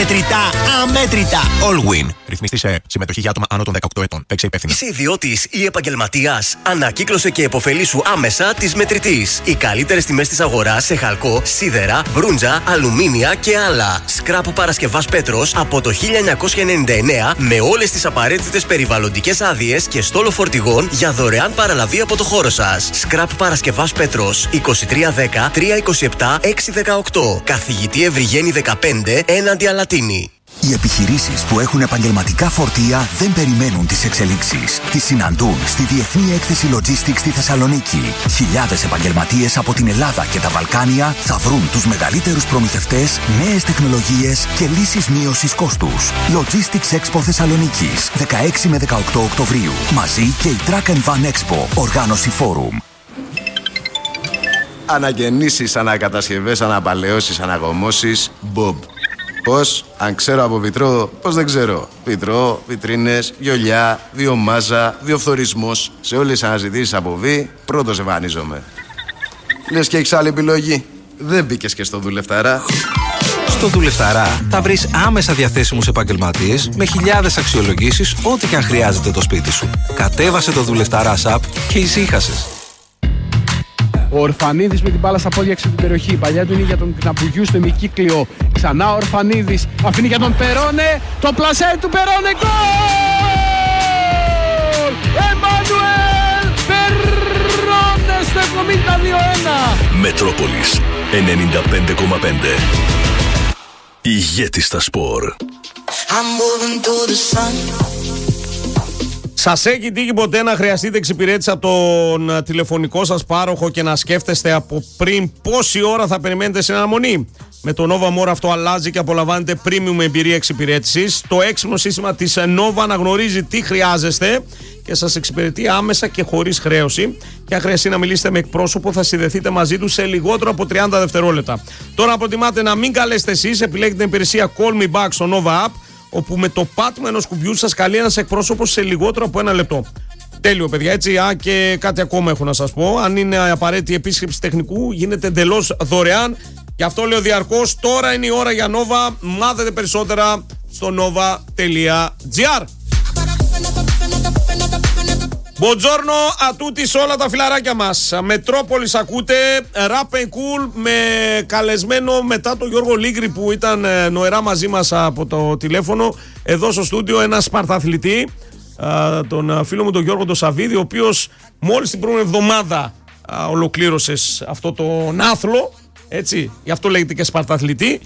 Μετρητά, αμέτρητα. Allwin. Ρυθμιστή σε συμμετοχή για άτομα άνω των 18 ετών. Παίξε υπεύθυνα. Είσαι ιδιώτης ή επαγγελματίας? Ανακύκλωσε και επωφελήσου άμεσα της Μετρητής. Οι καλύτερες τιμές της αγοράς σε χαλκό, σίδερα, μπρούντζα, αλουμίνια και άλλα. Σκράπ Παρασκευάς Πέτρος από το 1999 με όλες τις απαραίτητες περιβαλλοντικές άδειες και στόλο φορτηγών για δωρεάν παραλαβή από το χώρο σας. Σκράπ Παρασκευάς Πέτρος 2310 327 618. Καθηγητή Ευρυγένη 15 έναντι Αλατίνη. Οι επιχειρήσεις που έχουν επαγγελματικά φορτία δεν περιμένουν τις εξελίξεις. Τις συναντούν στη Διεθνή Έκθεση Logistics στη Θεσσαλονίκη. Χιλιάδες επαγγελματίες από την Ελλάδα και τα Βαλκάνια θα βρουν τους μεγαλύτερους προμηθευτές, νέες τεχνολογίες και λύσεις μείωσης κόστους. Logistics Expo Θεσσαλονίκης, 16 με 18 Οκτωβρίου. Μαζί και η Truck and Van Expo, οργάνωση Forum. Αναγεννήσεις, ανακατασκευές, αναπαλαιώσεις, αναγωμώσεις, Bob. Πώς, αν ξέρω από βιτρό, πώς δεν ξέρω. Βιτρό, βιτρίνες, βιολιά, βιομάζα, βιοφθορισμός. Σε όλες τις αναζητήσεις από βι, πρώτος εμφανίζομαι. Λες και έχεις άλλη επιλογή? Δεν μπήκες και στο Δουλευταρά. Στο Δουλευταρά θα βρεις άμεσα διαθέσιμους επαγγελματίες με χιλιάδες αξιολογήσεις, ό,τι και αν χρειάζεται το σπίτι σου. Κατέβασε το Δουλευταρά app και ησύχασες. Ο Ορφανίδης με την μπάλα στα πόδια έξω την περιοχή. Η παλιά του είναι για τον Κναπουγιού στο ημικύκλιο. Ξανά ο Ορφανίδης αφήνει για τον Περόνε. Το πλασέ του Περόνε. Γκολ! Εμμανουέλ Περόνε στο 72-1. Μετρόπολης 95,5. Ηγέτη στα σπορ. Σας έχει τύχει ποτέ να χρειαστείτε εξυπηρέτηση από τον τηλεφωνικό σας πάροχο και να σκέφτεστε από πριν πόση ώρα θα περιμένετε σε αναμονή? Με το Nova More αυτό αλλάζει και απολαμβάνετε premium εμπειρία εξυπηρέτησης. Το έξυπνο σύστημα της Nova αναγνωρίζει τι χρειάζεστε και σας εξυπηρετεί άμεσα και χωρίς χρέωση. Και αν χρειαστεί να μιλήσετε με εκπρόσωπο, θα συνδεθείτε μαζί του σε λιγότερο από 30 δευτερόλεπτα. Τώρα, αν προτιμάτε να μην καλέσετε εσείς, επιλέγετε την υπηρεσία Call Me Back στο Nova App, όπου με το πάτημα ενός κουμπιού σας καλεί ένας εκπρόσωπος σε λιγότερο από 1 λεπτό. Τέλειο, παιδιά, έτσι. Και κάτι ακόμα έχω να σας πω. Αν είναι απαραίτητη επίσκεψη τεχνικού, γίνεται εντελώς δωρεάν. Γι' αυτό λέω διαρκώς, τώρα είναι η ώρα για Nova. Μάθετε περισσότερα στο nova.gr. Μποτζόρνο ατούτη σε όλα τα φιλαράκια μας. Μετρόπολης ακούτε, Rap and Cool με καλεσμένο μετά τον Γιώργο Λίγκρη που ήταν νοερά μαζί μας από το τηλέφωνο. Εδώ στο στούντιο ένα σπαρταθλητή, τον φίλο μου τον Γιώργο τον Σαββίδη, ο οποίος μόλις την προηγούμενη εβδομάδα ολοκλήρωσε αυτό τον άθλο, έτσι, γι' αυτό λέγεται και σπαρταθλητή.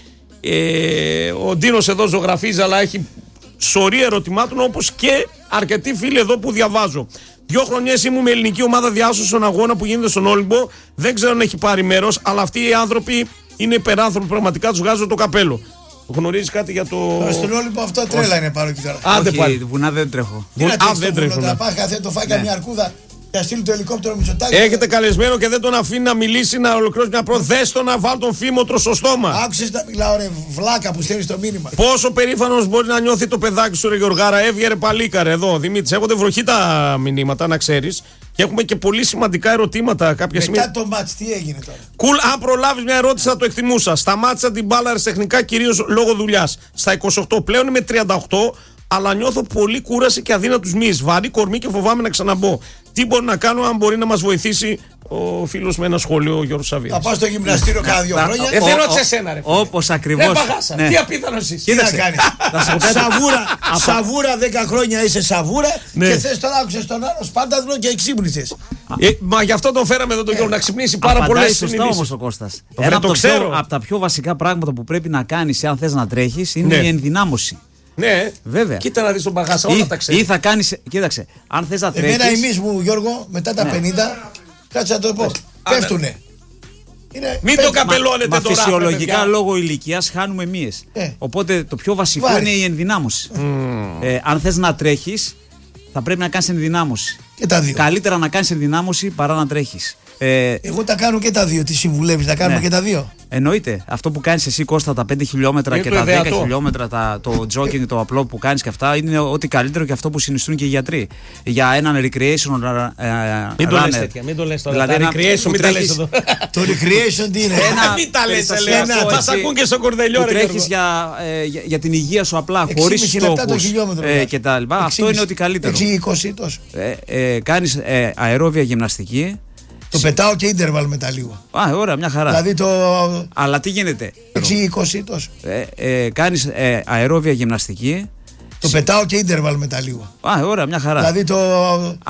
Ο Ντίνος εδώ ζωγραφίζει, αλλά έχει σωρία ερωτημάτων, όπως και αρκετοί φίλοι εδώ που διαβάζω. 2 χρονιές ήμουν με ελληνική ομάδα διάσωση στον αγώνα που γίνεται στον Όλυμπο. Δεν ξέρω αν έχει πάρει μέρος, αλλά αυτοί οι άνθρωποι είναι υπεράνθρωποι. Πραγματικά τους βγάζω το καπέλο. Γνωρίζεις κάτι για το. Στον Όλυμπο αυτό τρέλα είναι πάνω εκεί τώρα. Άντε πάλι. Βουνά δεν τρέχω. Δεν τρέχω. Να πάει καθέτο φάει καμιά αρκούδα. Για στείλει το ελικόπτερο Μητσοτάκη. Έχετε καλεσμένο και δεν τον αφήνει να μιλήσει, να ολοκληρώσει μια πρώτη. Δες το να βάλει τον φήμοτρο στο στόμα. Άκουσες να μιλάω, ρε βλάκα που στέλνει το μήνυμα. Πόσο περήφανος μπορεί να νιώθει το παιδάκι σου, ρε Γεωργάρα. Έβγαινε παλίκαρε εδώ, Δημήτρη. Έχονται βροχή τα μηνύματα, να ξέρεις. Και έχουμε και πολύ σημαντικά ερωτήματα κάποια στιγμή. Μετά το μάτς, τι έγινε τώρα? Κουλ, αν προλάβεις μια ερώτηση θα το εκτιμούσα. Σταμάτησα την μπάλα αριστεχνικά κυρίως λόγω δουλειάς. Στα 28 πλέον είμαι 38. Αλλά νιώθω πολύ κούραση και αδύνατους μυς. Βαρύ κορμί και φοβάμαι να ξαναμπω. Τι μπορεί να κάνω, αν μπορεί να μας βοηθήσει ο φίλος με ένα σχόλιο, ο Γιώργος Σαββίδης? Θα πάω στο γυμναστήριο κάνα 2 χρόνια. Θέλω σε εσένα, ρε. Όπως ακριβώς. Δεν παγάσα. Τι απίθανο εσύ. Τι να κάνεις. Σαβούρα 10 χρόνια είσαι σαβούρα και θες τώρα άκουσες τον άλλο σπάνταδλο και ξύπνησες. Μα γι' αυτό τον φέραμε εδώ τον Γιώργο, να ξυπνήσει πάρα πολλές συνειδήσεις. Σωστά όμως ο Κώστας. Ένα από τα πιο βασικά πράγματα που πρέπει να κάνεις αν θες να τρέχεις είναι η ενδυνάμωση. Ναι, βέβαια. Κοίτα να δεις τον παγάσα, όλα τα ξέρεις. Ή θα κάνεις, κοίταξε, αν θες να τρέχεις. Εμένα εμείς μου, Γιώργο, μετά τα 50, κάτσε να το πω, πέφτουνε. Μην το καπελώνετε τώρα. Μα φυσιολογικά λόγω ηλικίας χάνουμε μύες. Οπότε το πιο βασικό είναι η ενδυνάμωση. Αν θες να τρέχεις, θα πρέπει να κάνεις ενδυνάμωση. Και τα δύο. Καλύτερα να κάνεις ενδυνάμωση παρά να τρέχεις. Εγώ τα κάνω και τα δύο. Τι συμβουλεύεις, να κάνουμε και τα δύο? Εννοείται. Αυτό που κάνεις εσύ, Κώστα, τα 5 χιλιόμετρα και τα 10 χιλιόμετρα, το jogging, το απλό που κάνεις και αυτά, είναι ό,τι καλύτερο και αυτό που συνιστούν και οι γιατροί. Για έναν recreational μην το λες τέτοια, μην το λες τώρα. Δηλαδή recreation, μην τα λες εδώ. Το recreation τι είναι? Μην τα λες, Ελένα. Μας ακούν και στο κορδελιό, ρε. Τρέχεις για την υγεία σου απλά, χωρίς στόχους και τα λοιπά. Αυτό είναι ό,τι καλύτερο. 6-20 τόσο. Κάνεις αερόβια γυμναστική. Το πετάω και ίντερβαλ μετά λίγο. Ωραία, μια χαρά. Δηλαδή Αλλά τι γίνεται? 6-20 τόσο. Κάνεις αερόβια γυμναστική. Το πετάω και ίντερβαλ μετά λίγο. Ωραία, μια χαρά. Δηλαδή